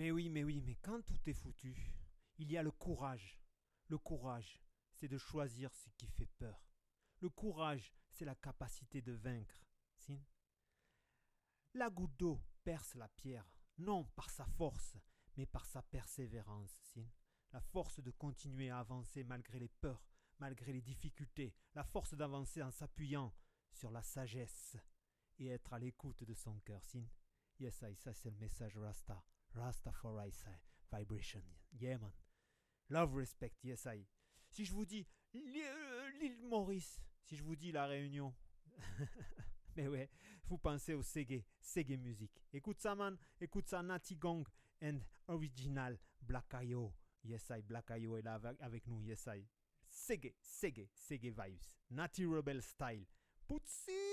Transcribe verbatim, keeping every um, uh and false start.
Mais oui, mais oui, mais quand tout est foutu, il y a le courage. Le courage, c'est de choisir ce qui fait peur. Le courage, c'est la capacité de vaincre. Sin? La goutte d'eau perce la pierre, non par sa force, mais par sa persévérance. Sin? La force de continuer à avancer malgré les peurs, malgré les difficultés. La force d'avancer en s'appuyant sur la sagesse et être à l'écoute de son cœur. Sin? Yes, I, ça c'est le message Rasta. Rastafari Vibration. Yeah, man. Love, respect, yes, I. Si je vous dis l'île Maurice, si je vous dis la Réunion, mais ouais, vous pensez au Segé, Segé Music. Écoute ça, man. Écoute ça, Natty Gong and Original Black Ayo. Yes, I, Black Ayo est là avec nous, yes, I. Segé, Segé, Segé Vibes. Natty Rebel Style. Putsi!